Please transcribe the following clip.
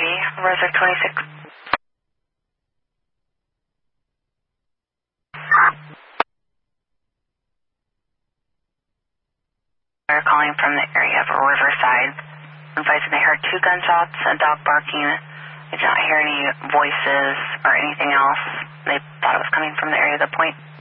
Roswick 26. They're calling from the area of Riverside. Advising they heard 2 gunshots, a dog barking. They did not hear any voices or anything else. They thought it was coming from the area of the point.